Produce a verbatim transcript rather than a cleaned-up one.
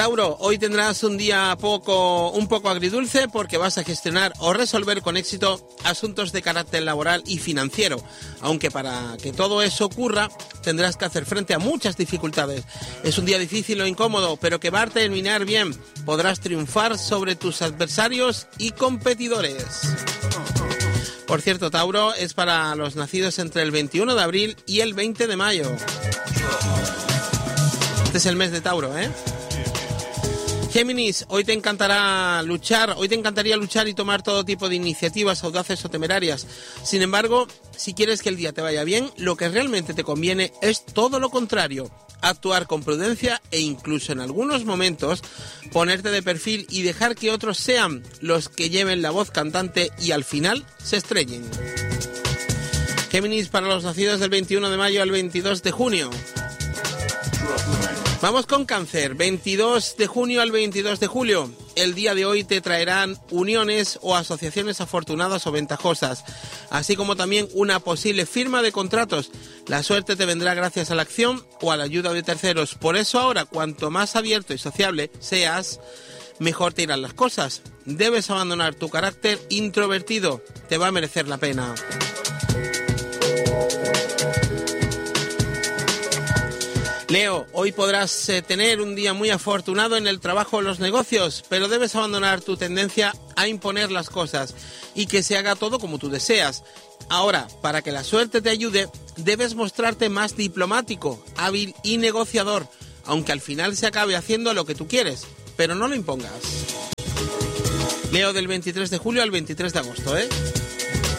Tauro, hoy tendrás un día poco, un poco agridulce porque vas a gestionar o resolver con éxito asuntos de carácter laboral y financiero, aunque para que todo eso ocurra tendrás que hacer frente a muchas dificultades. Es un día difícil o incómodo, pero que va a terminar bien. Podrás triunfar sobre tus adversarios y competidores. Por cierto, Tauro es para los nacidos entre el veintiuno de abril y el veinte de mayo. Este es el mes de Tauro, ¿eh? Géminis, hoy te encantará luchar, hoy te encantaría luchar y tomar todo tipo de iniciativas audaces o temerarias. Sin embargo, si quieres que el día te vaya bien, lo que realmente te conviene es todo lo contrario. Actuar con prudencia e incluso en algunos momentos ponerte de perfil y dejar que otros sean los que lleven la voz cantante y al final se estrellen. Géminis, para los nacidos del veintiuno de mayo al veintidós de junio. Vamos con Cáncer, veintidós de junio al veintidós de julio. El día de hoy te traerán uniones o asociaciones afortunadas o ventajosas, así como también una posible firma de contratos. La suerte te vendrá gracias a la acción o a la ayuda de terceros. Por eso ahora, cuanto más abierto y sociable seas, mejor te irán las cosas. Debes abandonar tu carácter introvertido, te va a merecer la pena. Leo, hoy podrás eh, tener un día muy afortunado en el trabajo o los negocios, pero debes abandonar tu tendencia a imponer las cosas y que se haga todo como tú deseas. Ahora, para que la suerte te ayude, debes mostrarte más diplomático, hábil y negociador, aunque al final se acabe haciendo lo que tú quieres, pero no lo impongas. Leo, del veintitrés de julio al veintitrés de agosto, ¿eh?